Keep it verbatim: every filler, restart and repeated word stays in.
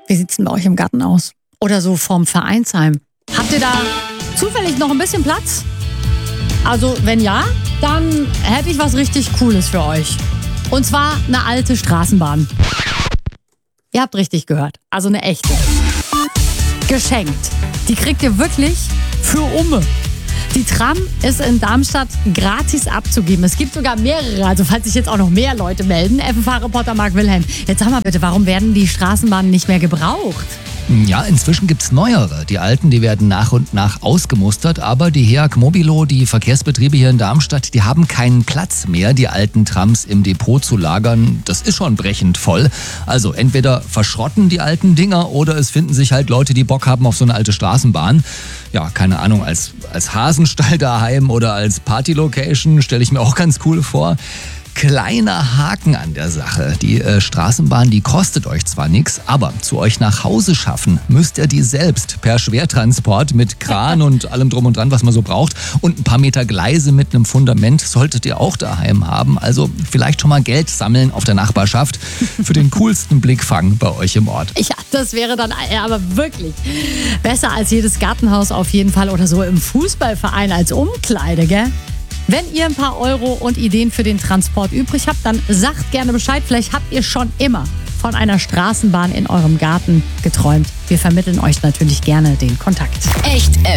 Wie sieht's denn bei euch im Garten aus? Oder so vorm Vereinsheim? Habt ihr da zufällig noch ein bisschen Platz? Also wenn ja, dann hätte ich was richtig Cooles für euch. Und zwar eine alte Straßenbahn. Ihr habt richtig gehört. Also eine echte. Geschenkt. Die kriegt ihr wirklich für Umme. Die Tram ist in Darmstadt gratis abzugeben. Es gibt sogar mehrere, also falls sich jetzt auch noch mehr Leute melden. F F H-Reporter Marc Wilhelm. Jetzt sag mal bitte, warum werden die Straßenbahnen nicht mehr gebraucht? Ja, inzwischen gibt's neuere. Die alten, die werden nach und nach ausgemustert, aber die H E A G Mobilo, die Verkehrsbetriebe hier in Darmstadt, die haben keinen Platz mehr, die alten Trams im Depot zu lagern. Das ist schon brechend voll. Also entweder verschrotten die alten Dinger oder es finden sich halt Leute, die Bock haben auf so eine alte Straßenbahn. Ja, keine Ahnung, als, als Hasenstall daheim oder als Partylocation stelle ich mir auch ganz cool vor. Kleiner Haken an der Sache. Die äh, Straßenbahn, die kostet euch zwar nichts, aber zu euch nach Hause schaffen müsst ihr die selbst per Schwertransport mit Kran und allem drum und dran, was man so braucht. Und ein paar Meter Gleise mit einem Fundament solltet ihr auch daheim haben. Also vielleicht schon mal Geld sammeln auf der Nachbarschaft für den coolsten Blickfang bei euch im Ort. Ja, das wäre dann aber wirklich besser als jedes Gartenhaus auf jeden Fall oder so im Fußballverein als Umkleide, gell? Wenn ihr ein paar Euro und Ideen für den Transport übrig habt, dann sagt gerne Bescheid. Vielleicht habt ihr schon immer von einer Straßenbahn in eurem Garten geträumt. Wir vermitteln euch natürlich gerne den Kontakt. Echt